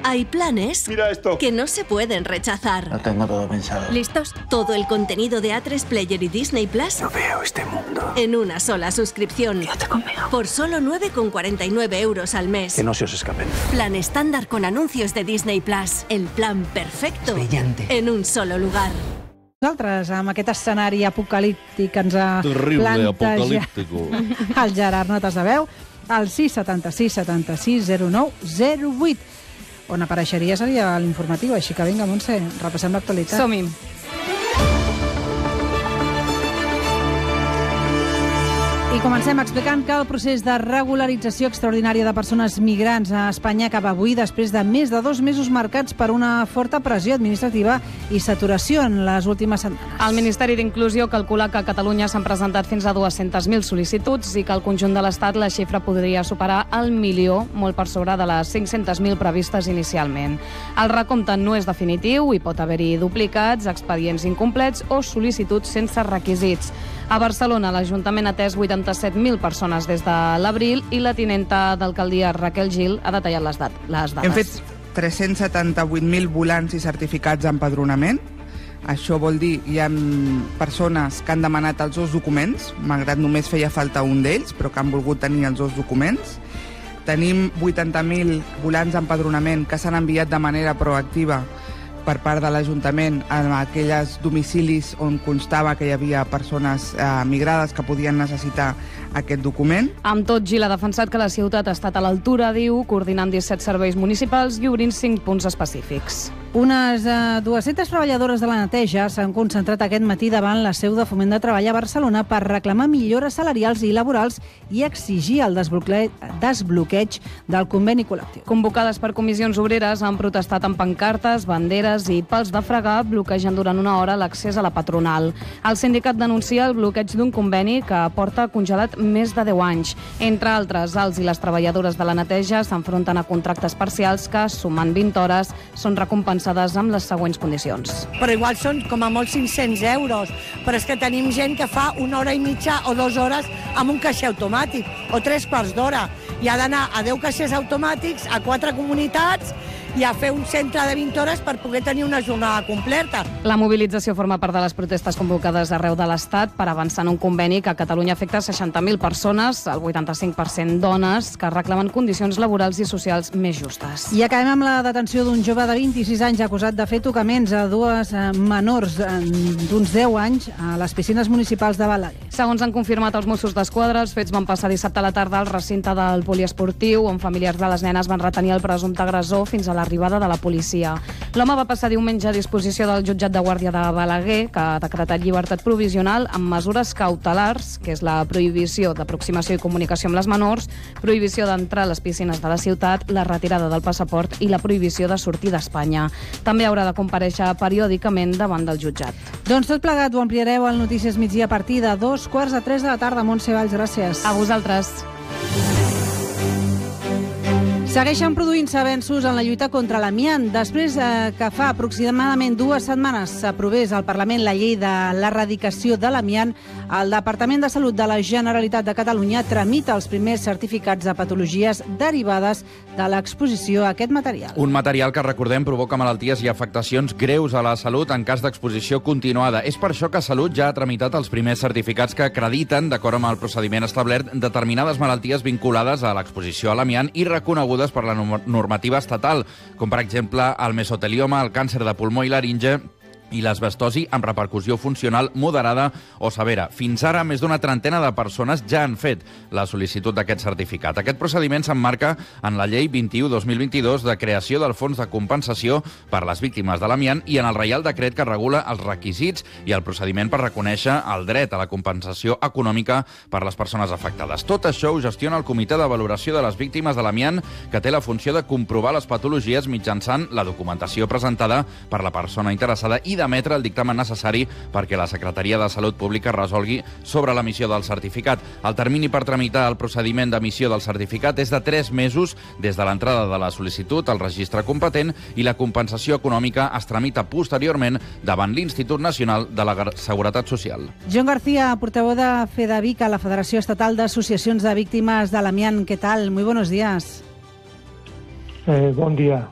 Hay planes Mira esto. que no se pueden rechazar. Lo tengo todo pensado. ¿Listos? Todo el contenido de A3 Player y Disney Plus No veo este mundo. en una sola suscripción. Quédate conmigo. Por solo 9,49 euros al mes. Que no se os escapen. Plan estándar con anuncios de Disney Plus. El plan perfecto. Brillante. En un solo lugar. Nosaltres, amb aquest escenari apocalíptic que ens ha Terrible, plantejat apocalíptico. el Gerard Notes de Veu, al 676 76 09 08. On apareixeria seria l'informatiu, així que vinga, Montse, repassem l'actualitat. Som-hi. I comencem explicant que el procés de regularització extraordinària de persones migrants a Espanya acaba avui després de més de 2 mesos marcats per una forta pressió administrativa i saturació en les últimes setmanes. El Ministeri d'Inclusió calcula que a Catalunya s'han presentat fins a 200.000 sol·licituds i que al conjunt de l'Estat la xifra podria superar el milió, molt per sobre de les 500.000 previstes inicialment. El recompte no és definitiu i pot haver-hi duplicats, expedients incomplets o sol·licituds sense requisits. A Barcelona, l'Ajuntament ha atès 87.000 persones des de l'abril i la tinenta d'alcaldia Raquel Gil ha detallat les dades. Hem fet 378.000 volants i certificats d'empadronament. Això vol dir que hi ha persones que han demanat els 2 documents, malgrat només feia falta un d'ells, però que han volgut tenir els 2 documents. Tenim 80.000 volants d'empadronament que s'han enviat de manera proactiva per part de l'Ajuntament a aquells domicilis on constava que hi havia persones migrades que podien necessitar aquest document. Amb tot, Gil ha defensat que la ciutat ha estat a l'altura, diu, coordinant 17 serveis municipals i obrint 5 punts específics. Unes 200 treballadores de la neteja s'han concentrat aquest matí davant la seu de Foment de Treball a Barcelona per reclamar millores salarials i laborals i exigir el desbloqueig del conveni col·lectiu. Convocades per comissions obreres, han protestat amb pancartes, banderes i pals de fregar, bloquejant durant una hora l'accés a la patronal. El sindicat denuncia el bloqueig d'un conveni que porta congelat més de 10 anys. Entre altres, els i les treballadores de la neteja s'enfronten a contractes parcials que, sumant 20 hores, són recompensades amb les següents condicions. Però igual són com a molt 500 euros, però és que tenim gent que fa 1 hora i mitja o 2 hores amb un caixer automàtic, o 3 quarts d'hora, i ha d'anar a 10 caixers automàtics, a 4 comunitats, i a fer un centre de 20 hores per poder tenir una jornada completa. La mobilització forma part de les protestes convocades arreu de l'Estat per avançar en un conveni que a Catalunya afecta 60.000 persones, el 85% dones, que reclamen condicions laborals i socials més justes. I acabem amb la detenció d'un jove de 26 anys acusat de fer tocaments a 2 menors d'uns 10 anys a les piscines municipals de Balaguer. Segons han confirmat els Mossos d'Esquadra, els fets van passar dissabte a la tarda al recinte del poliesportiu, on familiars de les nenes van retenir el presumpte agressor fins a l'arribada de la policia. L'home va passar diumenge a disposició del jutjat de guàrdia de Balaguer, que ha decretat llibertat provisional amb mesures cautelars, que és la prohibició d'aproximació i comunicació amb les menors, prohibició d'entrar a les piscines de la ciutat, la retirada del passaport i la prohibició de sortir d'Espanya. També haurà de comparèixer periòdicament davant del jutjat. Doncs tot plegat ho ampliareu al Notícies Migdia a partir de 2:45 de la tarda. Montse Valls, gràcies. A vosaltres. Segueixen produint-se avenços en la lluita contra l'amiant. Després que fa aproximadament 2 setmanes s'aprovés al Parlament la llei de l'erradicació de l'amiant, el Departament de Salut de la Generalitat de Catalunya tramita els primers certificats de patologies derivades de l'exposició a aquest material. Un material que, recordem, provoca malalties i afectacions greus a la salut en cas d'exposició continuada. És per això que Salut ja ha tramitat els primers certificats que acrediten, d'acord amb el procediment establert, determinades malalties vinculades a l'exposició a l'amiant i reconegudes per la normativa estatal, com per exemple el mesotelioma, el càncer de pulmó i laringe i l'asbestosi amb repercussió funcional moderada o severa. Fins ara, més d'una trentena de persones ja han fet la sol·licitud d'aquest certificat. Aquest procediment s'emmarca en la llei 21/2022 de creació del Fons de Compensació per les Víctimes de l'Amiant i en el Reial Decret que regula els requisits i el procediment per reconèixer el dret a la compensació econòmica per les persones afectades. Tot això ho gestiona el Comitè de Valoració de les Víctimes de l'Amiant, que té la funció de comprovar les patologies mitjançant la documentació presentada per la persona interessada i d'emetre el dictamen necessari perquè la Secretaria de Salut Pública resolgui sobre l'emissió del certificat. El termini per tramitar el procediment d'emissió del certificat és de 3 mesos des de l'entrada de la sol·licitud al registre competent i la compensació econòmica es tramita posteriorment davant l'Institut Nacional de la Seguretat Social. John García, portavoz de FEDAVIC, a la Federació Estatal de Asociacions de Víctimas de l'Amiant. ¿Qué tal? Muy buenos días. Buen día.